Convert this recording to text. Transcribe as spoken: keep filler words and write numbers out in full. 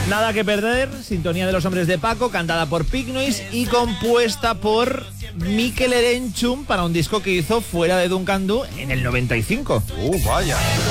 Nada que perder, sintonía de los hombres de Paco, cantada por Picnoise y compuesta por Mikel Erenchun para un disco que hizo fuera de Duncan Du en el noventa y cinco. ¡Uh, vaya!